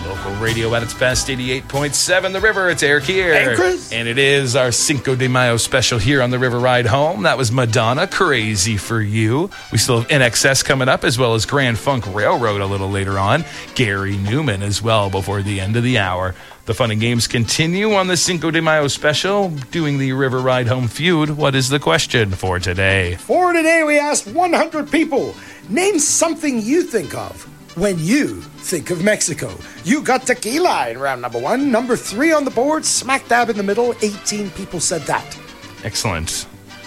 Local radio at its best, 88.7 The River. It's Eric here. Hey, Chris. And it is our Cinco de Mayo special here on the River Ride Home. That was Madonna, Crazy for You. We still have NXS coming up, as well as Grand Funk Railroad a little later on. Gary Newman as well before the end of the hour. The fun and games continue on the Cinco de Mayo special, doing the River Ride Home feud. What is the question for today? For today, we asked 100 people, name something you think of when you think of Mexico. You got tequila in round number 1. Number 3 on the board, smack dab in the middle. 18 people said that. Excellent.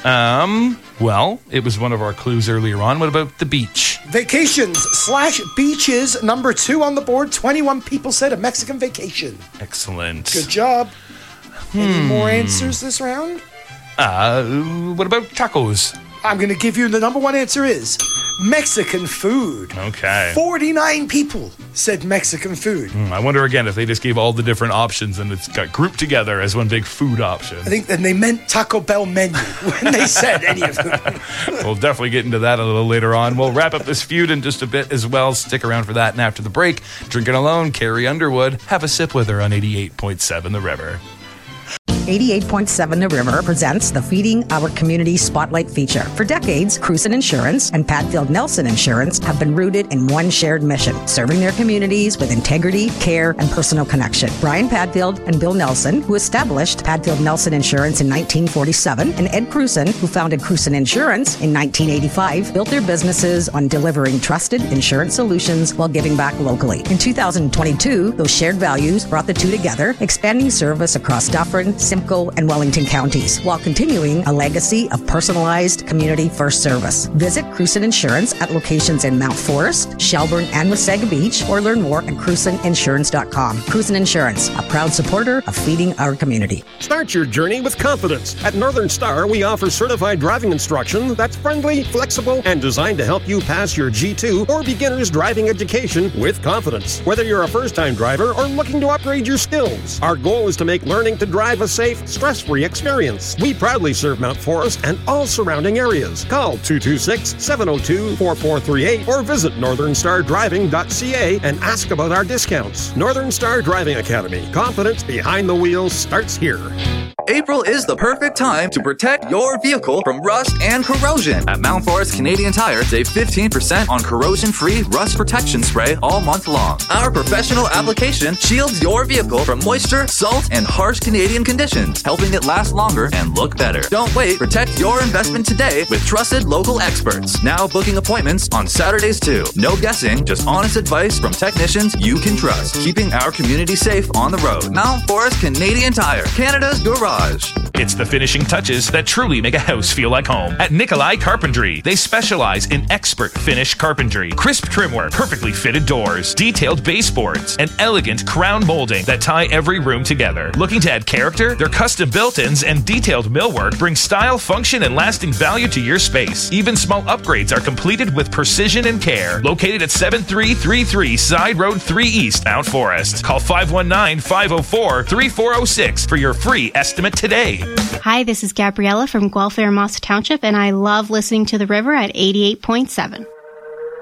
Well, it was one of our clues earlier on. What about the beach? Vacations/beaches, number 2 on the board. 21 people said a Mexican vacation. Excellent. Good job. Any more answers this round? What about tacos? I'm going to give you the number 1 answer is Mexican food. Okay. 49 people said Mexican food. I wonder again if they just gave all the different options and it's got grouped together as one big food option. I think then they meant Taco Bell menu when they said any of them. We'll definitely get into that a little later on. We'll wrap up this feud in just a bit as well. Stick around for that. And after the break, Drinking Alone, Carrie Underwood. Have a sip with her on 88.7 The River. 88.7 The River presents the Feeding Our Community Spotlight feature. For decades, Cruson Insurance and Padfield Nelson Insurance have been rooted in one shared mission, serving their communities with integrity, care, and personal connection. Brian Padfield and Bill Nelson, who established Padfield Nelson Insurance in 1947, and Ed Cruson, who founded Cruson Insurance in 1985, built their businesses on delivering trusted insurance solutions while giving back locally. In 2022, those shared values brought the two together, expanding service across Dufferin, Simcoe, and Wellington counties, while continuing a legacy of personalized community-first service. Visit Cruson Insurance at locations in Mount Forest, Shelburne, and Wasaga Beach, or learn more at crusoninsurance.com. Cruson Insurance, a proud supporter of feeding our community. Start your journey with confidence. At Northern Star, we offer certified driving instruction that's friendly, flexible, and designed to help you pass your G2 or beginner's driving education with confidence. Whether you're a first-time driver or looking to upgrade your skills, our goal is to make learning to drive a safe, stress-free experience. We proudly serve Mount Forest and all surrounding areas. Call 226-702-4438 or visit northernstardriving.ca and ask about our discounts. Northern Star Driving Academy. Confidence behind the wheel starts here. April is the perfect time to protect your vehicle from rust and corrosion. At Mount Forest Canadian Tire, save 15% on corrosion-free rust protection spray all month long. Our professional application shields your vehicle from moisture, salt, and harsh Canadian conditions, helping it last longer and look better. Don't wait. Protect your investment today with trusted local experts. Now booking appointments on Saturdays too. No guessing, just honest advice from technicians you can trust, keeping our community safe on the road. Mount Forest Canadian Tire, Canada's garage. It's the finishing touches that truly make a house feel like home. At Nikolai Carpentry, they specialize in expert finish carpentry, crisp trim work, perfectly fitted doors, detailed baseboards, and elegant crown molding that tie every room together. Looking to add character? Their custom built-ins and detailed millwork bring style, function, and lasting value to your space. Even small upgrades are completed with precision and care. Located at 7333 Side Road 3 East, Mount Forest. Call 519-504-3406 for your free estimate today. Hi, this is Gabriella from Guelph Moss Township, and I love listening to The River at 88.7.